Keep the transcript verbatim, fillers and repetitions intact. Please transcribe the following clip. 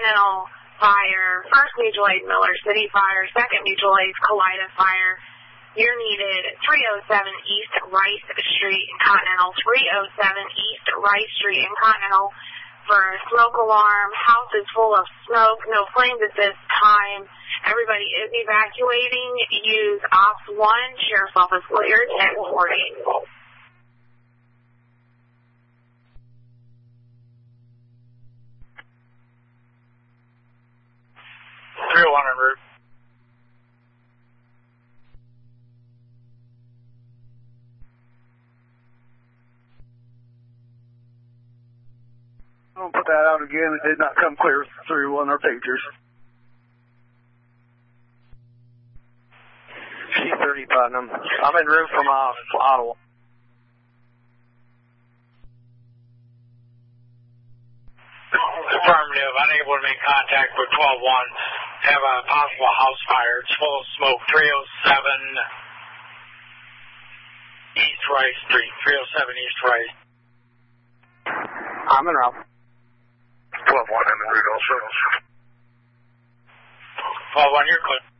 Continental Fire, First Mutual Aid Miller City Fire, Second Mutual Aid Kalida Fire. You're needed three oh seven East Rice Street in Continental, three oh seven East Rice Street in Continental for a smoke alarm. House is full of smoke, no flames at this time. Everybody is evacuating. Use Ops one, Sheriff's Office Lawyer ten forty. three oh one en route. I'll put that out again. It did not come clear through on our pagers. C thirty Putnam. I'm en route from uh, Ottawa. Affirmative. Unable to make contact with twelve one. Have a possible house fire. It's full of smoke. three oh seven East Rice Street. three oh seven East Rice. I'm en route. twelve one, I'm en route also. twelve one, you're clear.